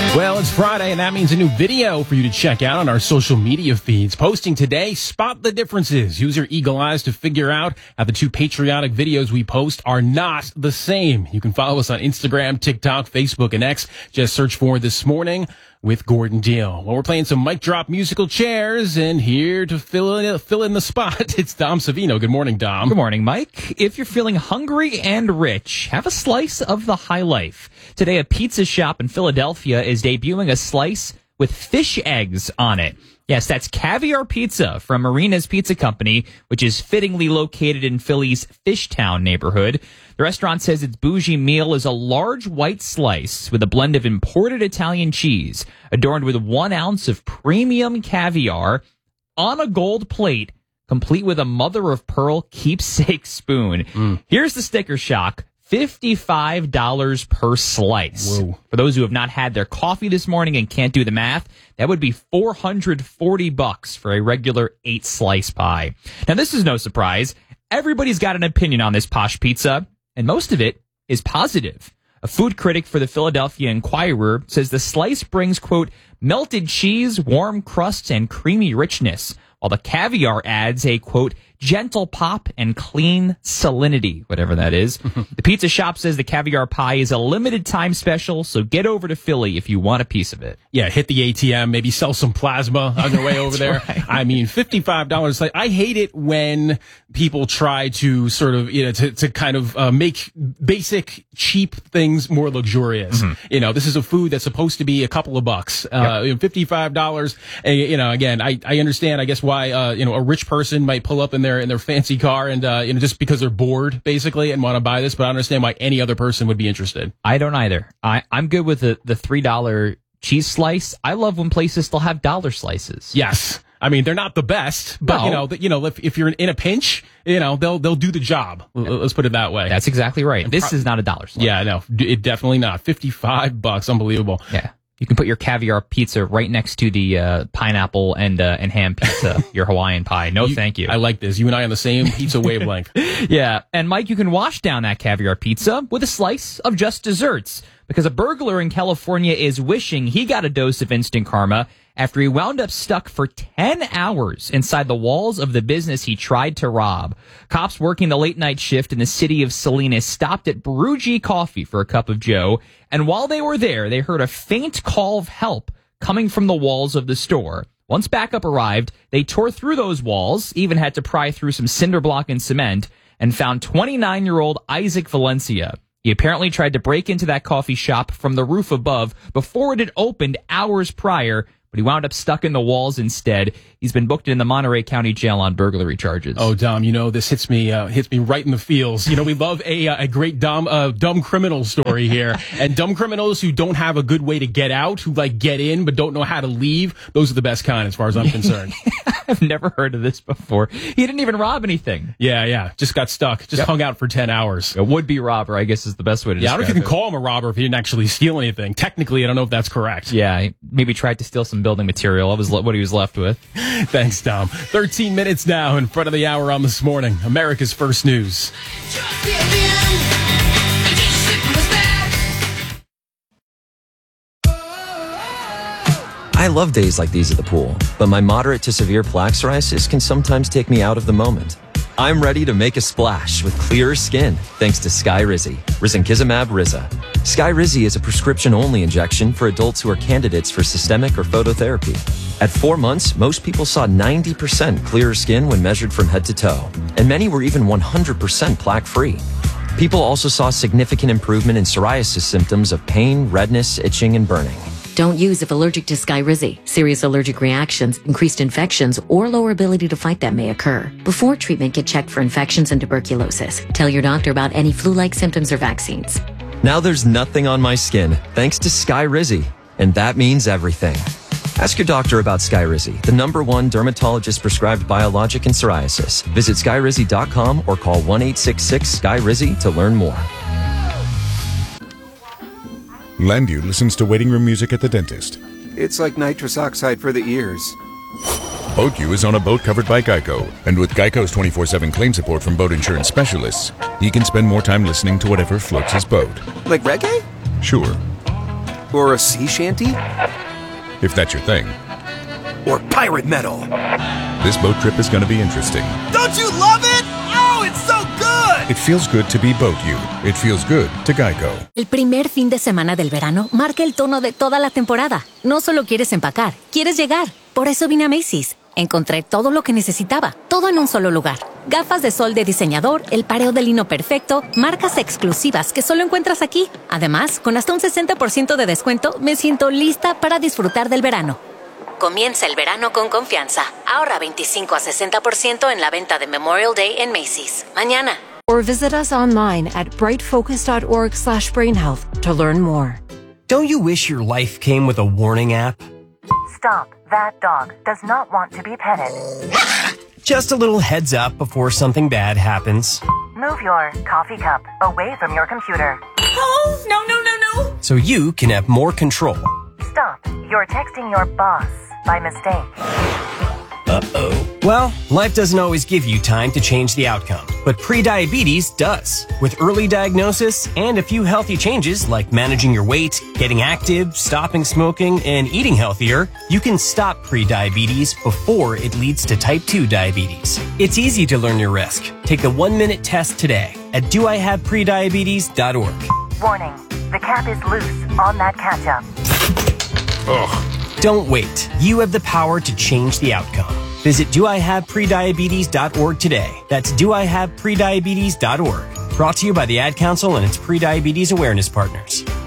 Well, it's Friday, and that means a new video for you to check out on our social media feeds. Posting today, spot the differences. Use your eagle eyes to figure out how the two patriotic videos we post are not the same. You can follow us on Instagram, TikTok, Facebook, and X. Just search for This Morning with Gordon Deal. Well, we're playing some mic drop musical chairs, and here to fill in the spot, it's Dom Savino. Good morning, Dom. Good morning, Mike. If you're feeling hungry and rich, have a slice of the high life. Today, a pizza shop in Philadelphia is debuting a slice with fish eggs on it. Yes, that's Caviar Pizza from Marina's Pizza Company, which is fittingly located in Philly's Fishtown neighborhood. The restaurant says its bougie meal is a large white slice with a blend of imported Italian cheese, adorned with 1 ounce of premium caviar on a gold plate, complete with a mother-of-pearl keepsake spoon. Here's the sticker shock. $55 per slice. Whoa. For those who have not had their coffee this morning and can't do the math, that would be $440 for a regular 8-slice pie. Now, this is no surprise. Everybody's got an opinion on this posh pizza, and most of it is positive. A food critic for the Philadelphia Inquirer says the slice brings, quote, melted cheese, warm crust, and creamy richness, while the caviar adds a, quote, gentle pop and clean salinity, whatever that is. The pizza shop says the caviar pie is a limited time special, so get over to Philly if you want a piece of it. Yeah, hit the ATM, maybe sell some plasma on your way over there. Right. I mean, $55. Like, I hate it when people try to sort of, to kind of make basic, cheap things more luxurious. This is a food that's supposed to be a couple of bucks. $55. Again, I understand, I guess, why, a rich person might pull up in their fancy car and, just because they're bored, basically, and want to buy this, but I understand why any other person would be interested. I don't either. I'm good with the $3 cheese slice. I love when places still have dollar slices. Yes. I mean, they're not the best, but No. if you're in a pinch, they'll do the job. Let's put it that way. That's exactly right. This is not a dollar slice. Yeah, no, it definitely not. $55, unbelievable. Yeah. You can put your caviar pizza right next to the pineapple and ham pizza, your Hawaiian pie. No, thank you. I like this. You and I on the same pizza wavelength. Yeah. And Mike, you can wash down that caviar pizza with a slice of just desserts, because a burglar in California is wishing he got a dose of instant karma after he wound up stuck for 10 hours inside the walls of the business he tried to rob. Cops working the late night shift in the city of Salinas stopped at Brewgee Coffee for a cup of joe, and while they were there, they heard a faint call of help coming from the walls of the store. Once backup arrived, they tore through those walls, even had to pry through some cinder block and cement, and found 29-year-old Isaac Valencia. He apparently tried to break into that coffee shop from the roof above before it had opened hours prior, but he wound up stuck in the walls instead. He's been booked in the Monterey County Jail on burglary charges. Oh, Dom, this hits me right in the feels. We love a great dumb criminal story here. And dumb criminals who don't have a good way to get out, who get in but don't know how to leave, those are the best kind as far as I'm concerned. I've never heard of this before. He didn't even rob anything. Yeah. Just got stuck. Just hung out for 10 hours. A would-be robber, I guess, is the best way to describe it. I don't know if you can call him a robber if he didn't actually steal anything. Technically, I don't know if that's correct. Yeah, he maybe tried to steal some building material. That was what he was left with. Thanks, Tom. 13 minutes now in front of the hour on This Morning. America's First News. I love days like these at the pool, but my moderate to severe plaque psoriasis can sometimes take me out of the moment. I'm ready to make a splash with clearer skin thanks to Skyrizi, risankizumab Riza. Skyrizi is a prescription-only injection for adults who are candidates for systemic or phototherapy. At 4 months, most people saw 90% clearer skin when measured from head to toe, and many were even 100% plaque-free. People also saw significant improvement in psoriasis symptoms of pain, redness, itching, and burning. Don't use if allergic to Skyrizi. Serious allergic reactions, increased infections, or lower ability to fight them may occur. Before treatment, get checked for infections and tuberculosis. Tell your doctor about any flu-like symptoms or vaccines. Now there's nothing on my skin thanks to Skyrizi, and that means everything. Ask your doctor about Skyrizi, the #1 dermatologist-prescribed biologic in psoriasis. Visit Skyrizi.com or call 1-866-SKY-RIZI to learn more. Landu listens to waiting room music at the dentist. It's like nitrous oxide for the ears. BoatU is on a boat covered by Geico, and with Geico's 24/7 claim support from boat insurance specialists, he can spend more time listening to whatever floats his boat. Like reggae? Sure. Or a sea shanty? If that's your thing. Or pirate metal? This boat trip is going to be interesting. Don't you love it? Oh, it's so good! It feels good to be Boat You. It feels good to Geico. El primer fin de semana del verano marca el tono de toda la temporada. No solo quieres empacar, quieres llegar. Por eso vine a Macy's. Encontré todo lo que necesitaba, todo en un solo lugar. Gafas de sol de diseñador, el pareo de lino perfecto, marcas exclusivas que solo encuentras aquí. Además, con hasta un 60% de descuento, me siento lista para disfrutar del verano. Comienza el verano con confianza. Ahorra 25 a 60% en la venta de Memorial Day en Macy's. Mañana. Or visit us online at brightfocus.org/brainhealth to learn more. Don't you wish your life came with a warning app? Stop. That dog does not want to be petted. Just a little heads up before something bad happens. Move your coffee cup away from your computer. Oh, no. So you can have more control. Stop. You're texting your boss by mistake. Uh-oh. Well, life doesn't always give you time to change the outcome, but prediabetes does. With early diagnosis and a few healthy changes like managing your weight, getting active, stopping smoking, and eating healthier, you can stop prediabetes before it leads to type 2 diabetes. It's easy to learn your risk. Take the 1-minute test today at doihaveprediabetes.org. Warning. The cap is loose on that ketchup. Ugh. Don't wait. You have the power to change the outcome. Visit doihaveprediabetes.org today. That's doihaveprediabetes.org. Brought to you by the Ad Council and its Prediabetes Awareness Partners.